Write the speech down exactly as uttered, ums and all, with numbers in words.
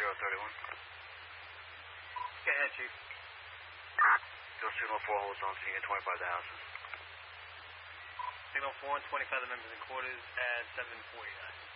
zero thirty-one. Go ahead, Chief. Still signal four holds on scene at twenty-five the houses. Signal four and twenty-five the members in quarters at seven forty-nine.